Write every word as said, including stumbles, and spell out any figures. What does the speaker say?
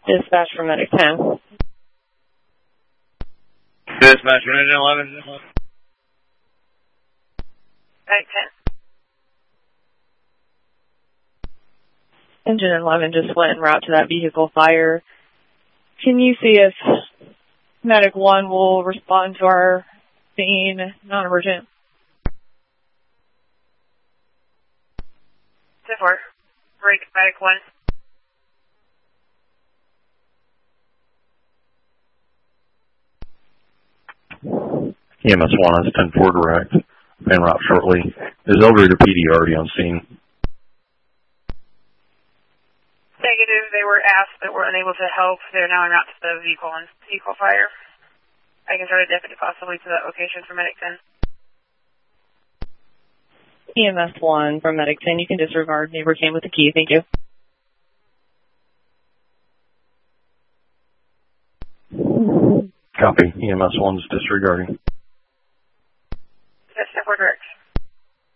Dispatch from Medic ten. Dispatch from Engine eleven. Medic ten. Engine eleven just went en route to that vehicle fire. Can you see if Medic one will respond to our scene, non-emergent? ten four. Break, Medic one. E M S one, that's ten four direct. En route shortly. Is El Dorado P D already on scene? Negative. They were asked but were unable to help. They're now en route to the vehicle and vehicle fire. I can start a deputy possibly to that location for Medic ten. E M S one from Medic ten. You can disregard. Neighbor came with the key. Thank you. Copy. E M S one's disregarding.